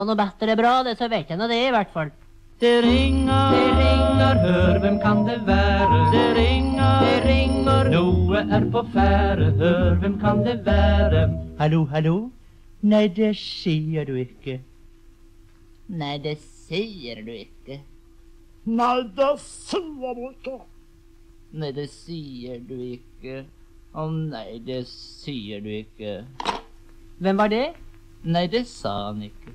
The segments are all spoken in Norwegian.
noe bedre bra, det så vet jeg nå det I hvert fall. Det ringer, hør hvem kan det være? Det ringer, noe på fære, hør hvem kan det være? Hallo, hallo? Nei, det sier du ikke. Nei, det sier du ikke. Nei, det sier du ikke. Nei, det sier du ikke. Å nei, det sier du ikke. Hvem var det? Nei, det sa han ikke.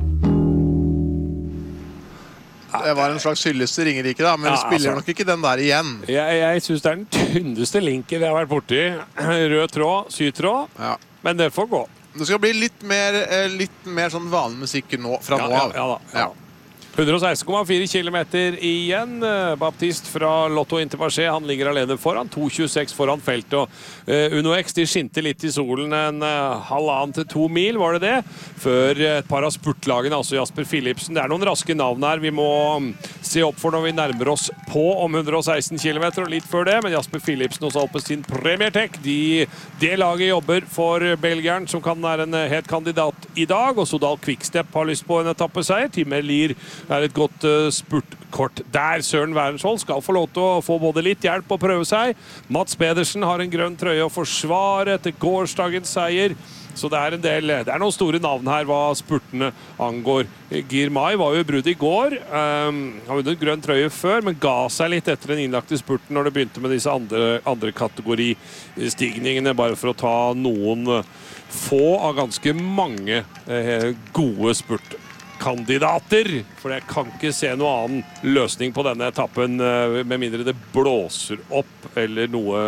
Det var en slags hyllest til Ringerike, da, men Ja, vi spiller altså. nok ikke den der igjen. Jeg synes det den tynneste linken jeg har vært borti. Rød tråd, sytråd, Ja. men det får gå. Det skal bli litt mer sånn vanlig musikk nå, fra nå av. Ja. 116,4 kilometer igjen. Baptist fra Lotto Intermarché, han ligger alene foran. 2,26 foran feltet. Og Uno X, de skinte litt I solen en 1,5 til 2 mil, var det det? Før et par av spurtlagene, altså Jasper Philipsen. Det noen raske navn her vi må se opp for når vi nærmer oss på om 116 kilometer, og litt før det. Men Jasper Philipsen hos Alpecin Premier Tech, det laget jobber for belgieren, som kan være en het kandidat I dag. Og Sodal Quickstep har lyst på en etappeseier. Tim Merlier et godt spurtkort der. Søren Wærensvold skal få lov til å få både litt hjelp og prøve seg. Mats Pedersen har en grønn trøye å forsvare etter gårsdagens seier. Så det det noen store navn her hva spurtene angår. Girmay var jo I brudd I går. Han vunnet grønn trøye før, men ga seg litt etter den innlagte spurten når det begynte med disse andre kategoristigningene, bare for å ta noen få av ganske mange gode spurtkandidater. For jeg kan ikke se noen annen løsning på denne etappen med mindre det blåser opp eller noe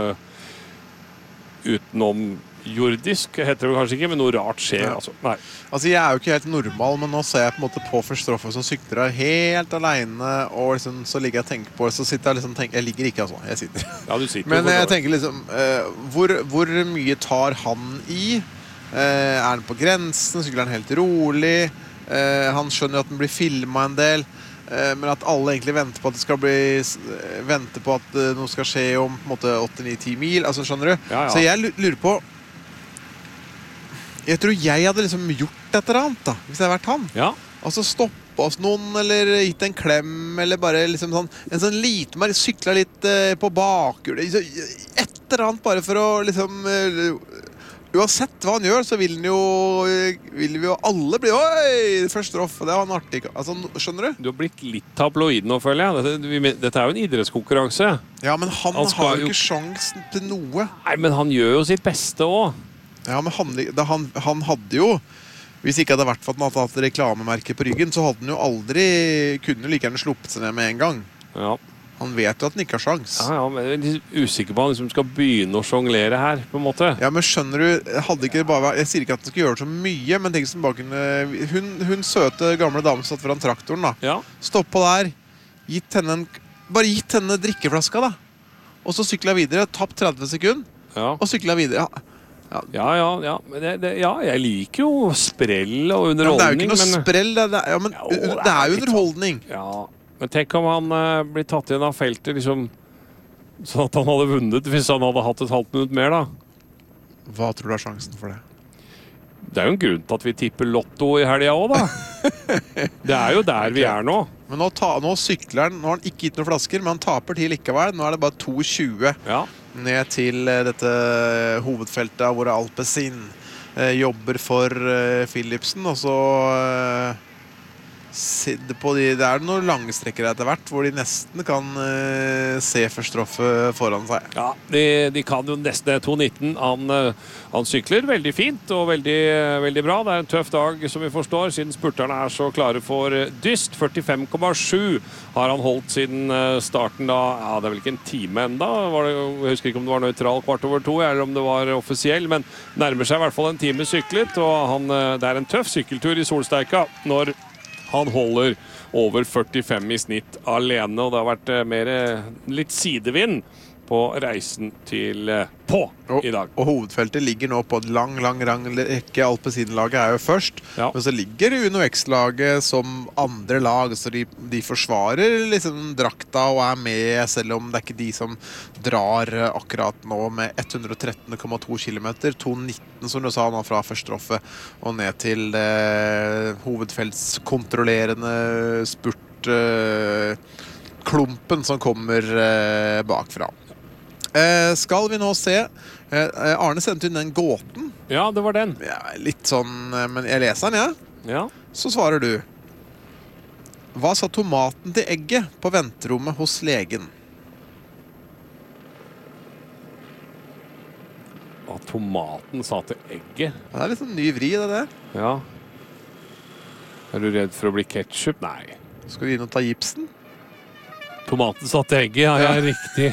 utenom jordisk, heter det kanskje ikke, men noe rart skjer. Ja. Nei. Altså, jeg jo ikke helt normal, men nå ser jeg på en måte på Verstappen som sykler her helt alene, og liksom, så ligger jeg og tenker på det, så sitter jeg liksom og tenker, jeg ligger ikke altså, jeg sitter. Ja, du sitter. Men jeg tenker liksom, hvor mye tar han I? Han på grensen? Sykler han helt rolig? Han skjønner jo at den blir filmet en del, men at alle egentlig venter på at det skal venter på at noe skal skje om på en måte 8-9-10 mil, altså skjønner du? Ja. Så jeg lurer på, jeg tror jeg hadde liksom gjort et eller annet da, hvis jeg hadde vært han. Ja. Altså stoppet oss noen, eller gitt en klem, eller bare liksom sånn, en sånn liten, bare syklet litt på bakhjulet, et eller annet bare for å liksom, uansett hva han gjør, så vil vi jo alle bli, oi, første roff, og det var en artig, altså, skjønner du? Du har blitt litt tabloid nå, føler jeg. Dette jo en idrettskonkurranse. Ja, men han har jo ikke sjansen til noe. Nei, men han gjør jo sitt beste også. Ja, men han hadde jo, hvis ikke hadde vært for at han hadde hatt reklamemerke på ryggen, så hadde han jo aldri, kunne jo like gjerne sluppet seg ned med en gang. Ja. Han vet jo at han ikke har sjans. Ja, men jeg litt usikker på han liksom skal begynne å jonglere her, på en måte. Ja, men skjønner du, hadde ikke bare vært, jeg sier ikke at han skal gjøre så mye, men tenk som bare kunne, hun søte gamle dame satt foran traktoren da. Ja. Stoppet der, bare gitt henne drikkeflaska da. Og så syklet jeg videre, tapt 30 sekunder, Ja. og syklet jeg videre. Ja. Men jeg liker jo sprell og underholdning. Ja, det jo ikke noe sprell, det jo underholdning. Ja, men tenk om han blir tatt igjen av feltet, liksom, sånn at han hadde vunnet hvis han hadde hatt et halvt minutt mer, da. Hva tror du er sjansen for det? Det jo en grunn til at vi tipper lotto I helgen også, da. Det jo der vi nå. Men nå sykler han, nå har han ikke gitt noen flasker, men han taper til likevel. Nå det bare 2,20 ned til dette hovedfeltet hvor Alpecin jobber for Philipsen, og så det noen lange strekker etter hvert, hvor de nesten kan se Verstappen foran seg. Ja, de kan jo nesten 2,19. Han sykler veldig fint og veldig, veldig bra. Det en tøff dag, som vi forstår, siden spurterne så klare for dyst. 45,7 har han holdt siden starten da. Ja, det vel ikke en time enda. Jeg husker ikke om det var nøytral 2:15, eller om det var offisiell, men nærmer seg I hvert fall en time syklet, og det en tøff sykkeltur I Solsteika når han holder over 45 I snitt alene, og det har vært litt sidevind på reisen til på i dag. Og hovedfeltet ligger nå på en lang rekke. Alpesinlaget er jo først, men så ligger Uno X-laget som andre lag, så de forsvarer liksom drakta og er med, selv om det er ikke de som drar akkurat nå med 113,2 kilometer, 2,19 som du sa nå fra første stoffet, og ned til hovedfeltskontrollerende spurtklumpen som kommer bakfra. Skal vi nå se Arne sendte inn den gåten. Ja, det var den. Ja, litt sånn, men jeg leser den, ja. Så svarer du. Hva sa tomaten til egget på venterommet hos legen? Hva tomaten sa til egget? Det er litt sånn ny vri, det der. Ja. Er du redd for å bli ketchup? Nei. Skal du inn og ta gipsen? Tomaten sa til egget, ja, riktig.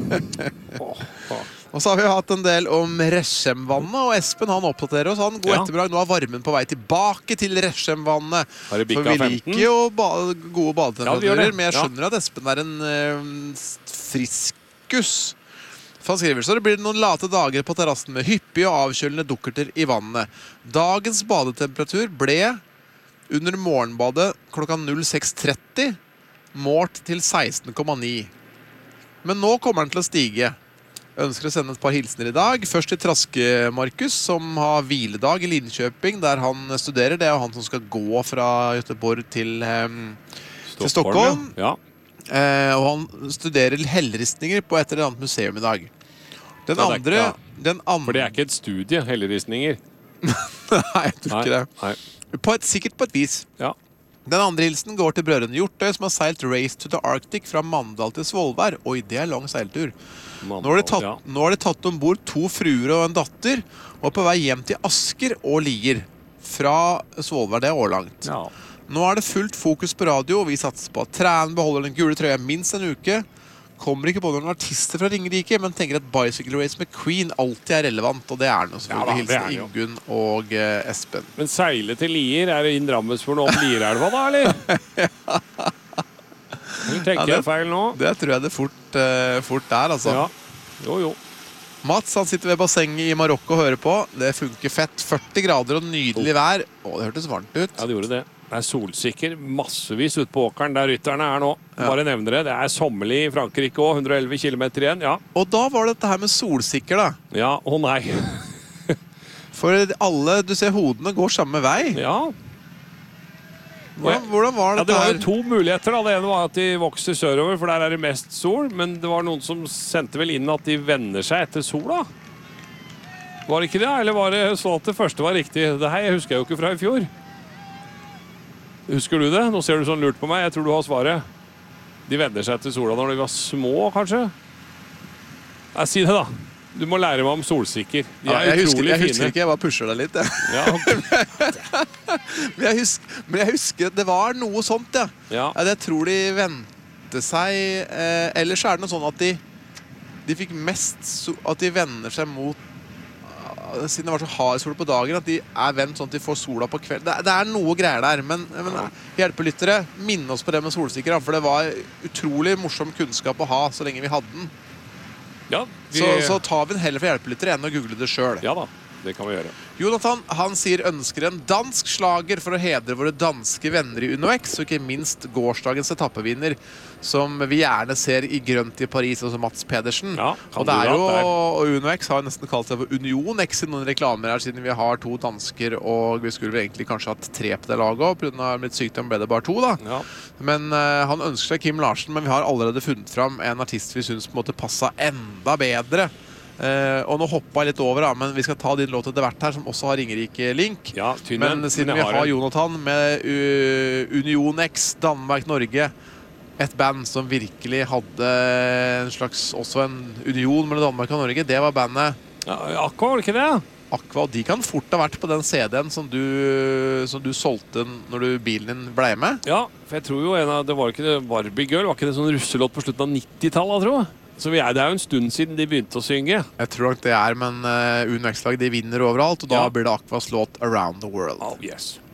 Og så har vi hatt en del om Reschemvannet, og Espen han oppdaterer oss. Han, god ettermiddag, nå er varmen på vei tilbake til Reschemvannet. For vi liker jo gode badetemperaturer, men jeg skjønner at Espen er en friskus. For han skriver, så det blir noen late dager på terrassen med hyppige og avkjølende dukkerter i vannet. Dagens badetemperatur ble under morgenbadet klokka 06:30 målt til 16,9. Men nå kommer den til å stige. Ønsker å sende et par hilsener i dag. Først til Traske Markus, som har hviledag i Linköping, der han studerer. Det er jo han som skal gå fra Göteborg til Stockholm. Ja. Og han studerer helleristninger på et eller annet museum i dag. Den andre... For det er ikke et studie, helleristninger. Nei, jeg tror ikke det. Nei. Sikkert på et vis. Ja. Den andre hilsen går til brødrene Hjortøy, som har seilt Race to the Arctic fra Mandal til Svolvær. Oi, det er lang seiltur. Nå har de tatt ombord 2 fruer og en datter, og på vei hjem til Asker og Lier. Fra Svolvær, det er årlangt. Ja. Nå er det fullt fokus på radio, og vi satser på at Trænen beholder den gule trøya minst en uke. Kommer ikke på noen artister fra Ringerike, men tenker at Bicycle Race med Queen alltid er relevant, og det er noe selvfølgelig. Hilsen Ingunn og Espen. Men seile til Lier, er det inn Drammensfjorden opp Lierelva da, eller? Eller tenker jeg feil nå? Det tror jeg det fort er, altså. Ja, jo. Mats, han sitter ved bassenget i Marokko og hører på. Det funker fett. 40 grader og nydelig vær. Å, det hørtes varmt ut. Ja, det gjorde det. Det er solsikker massevis ut på åkeren der rytterne er nå. Bare nevner det. Det er sommerlig i Frankrike også, 111 kilometer igjen, ja. Og da var det dette her med solsikker da. Ja, å nei. For alle, du ser hodene går samme vei. Ja. Hvordan var dette her? Det var jo 2 muligheter da. Det ene var at de vokser sørover, for der er det mest sol. Men det var noen som sendte vel inn at de vender seg etter sola. Var det ikke det? Eller var det så at det første var riktig? Det her husker jeg jo ikke fra i fjor. Husker du det? Nå ser du sånn lurt på meg. Jeg tror du har svaret. De vender seg til sola når de var små, kanskje? Nei, si det da. Du må lære meg om solsikker. De er utrolig fine. Jeg husker ikke, jeg bare pusher deg litt. Ja. men jeg husker at det var noe sånt, ja. Jeg tror de vendte seg... ellers er det noe sånn at de fikk mest... At de vender seg mot... Siden det var så hard sol på dagen, at de er vendt sånn at de får sola på kveld. Det er noe greier der, men hjelpelyttere, minne oss på det med solsikker, for det var utrolig morsom kunnskap å ha så lenge vi hadde den. Ja, så tar vi den heller for hjelpelyttere enn å google det selv. Ja da, det kan vi gjøre. Jonathan, han sier ønsker en dansk slager for å hedre våre danske venner i Uno X, og ikke minst gårsdagens etappevinner, som vi gjerne ser i grønt i Paris, altså Mats Pedersen. Ja, og det er jo, og Uno X har nesten kalt seg for Union X i noen reklamer her, siden vi har 2 dansker, og vi skulle vel egentlig kanskje hatt 3 på det laget, og på grunn av litt sykdom ble det bare 2 da. Ja. Men han ønsker seg Kim Larsen, men vi har allerede funnet fram en artist vi synes på en måte passet enda bedre. Og nå hoppet jeg litt over da, men vi skal ta din låt etter hvert her, som også har Ringerike-link. Ja, men siden vi har Jonathan med Union X, Danmark-Norge, et band som virkelig hadde en slags, også en union mellom Danmark og Norge, det var bandet... Ja, Aqua, var det ikke det? Aqua, og de kan fort ha vært på den CD-en som du solgte når bilen din ble med. Ja, for jeg tror jo det var ikke det Barbie Girl, var ikke det sånn russelåt på slutten av 90-tallet, tror jeg? Så det er jo en stund siden de begynte å synge. Jeg tror nok det men Uno X-lag, de vinner overalt, og da blir det Aquas låt Around the World. Oh, yes.